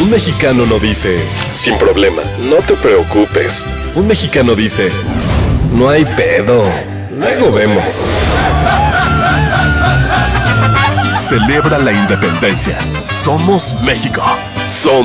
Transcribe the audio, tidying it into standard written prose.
Un mexicano no dice, sin problema, no te preocupes. Un mexicano dice, no hay pedo, luego vemos. Celebra la independencia. Somos México. Somos